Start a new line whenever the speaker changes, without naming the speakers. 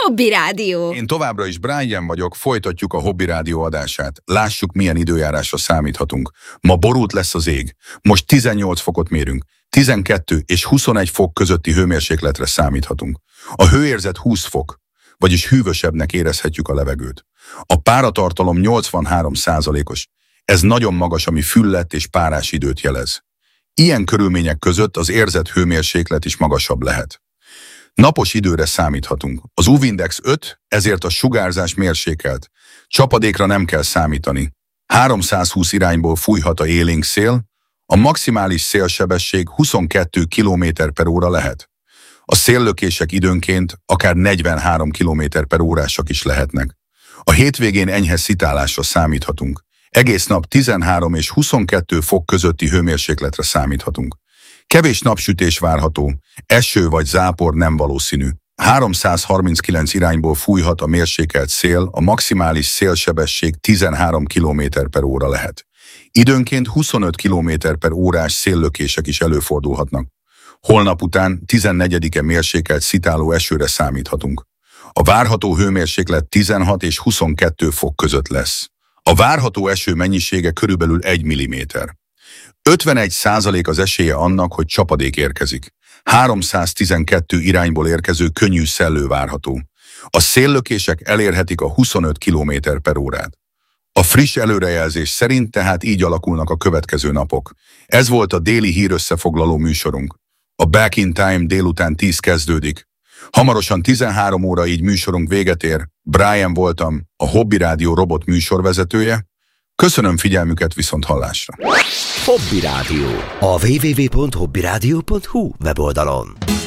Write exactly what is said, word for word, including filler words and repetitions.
Hobby Rádió.
Én továbbra is Brian vagyok, folytatjuk a Hobby Rádió adását. Lássuk, milyen időjárásra számíthatunk. Ma borult lesz az ég. Most tizennyolc fokot mérünk. tizenkettő és huszonegy fok közötti hőmérsékletre számíthatunk. A hőérzet húsz fok, vagyis hűvösebbnek érezhetjük a levegőt. A páratartalom nyolcvanhárom százalékos. Ez nagyon magas, ami fülledt és párás időt jelez. Ilyen körülmények között az érzett hőmérséklet is magasabb lehet. Napos időre számíthatunk. Az u vé-index öt, ezért a sugárzás mérsékelt. Csapadékra nem kell számítani. háromszázhúsz irányból fújhat a élénk szél, a maximális szélsebesség huszonkettő kilométer per óra lehet. A széllökések időnként akár negyvenhárom kilométer per órásak is lehetnek. A hétvégén enyhe szitálásra számíthatunk. Egész nap tizenhárom és huszonkettő fok közötti hőmérsékletre számíthatunk. Kevés napsütés várható, eső vagy zápor nem valószínű. háromszázharminckilenc irányból fújhat a mérsékelt szél, a maximális szélsebesség tizenhárom kilométer per óra lehet. Időnként huszonöt kilométer per órás széllökések is előfordulhatnak. Holnap után tizennegyedike mérsékelt szitáló esőre számíthatunk. A várható hőmérséklet tizenhat és huszonkettő fok között lesz. A várható eső mennyisége körülbelül egy milliméter. ötvenegy százalék az esélye annak, hogy csapadék érkezik. háromszáztizenkettő irányból érkező könnyű szellő várható. A széllökések elérhetik a huszonöt kilométer per órát. A friss előrejelzés szerint tehát így alakulnak a következő napok. Ez volt a déli hírösszefoglaló műsorunk. A Back in Time délután tíz kezdődik. Hamarosan tizenhárom óra így műsorunk véget ér. Brian voltam, a Hobby Rádió robot műsorvezetője. Köszönöm figyelmüket, viszont hallásra.
Hobby Rádió. A double-u double-u double-u pont hobby rádió pont hu weboldalon.